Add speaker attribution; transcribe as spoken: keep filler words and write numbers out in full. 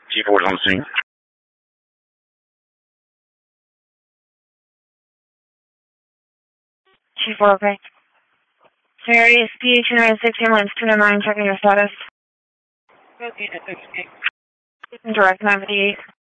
Speaker 1: Chief Ward's on the scene.
Speaker 2: Chief Ward, okay. Series P H nine six ambulance two nine nine, checking your status. Direct nine fifty-eight.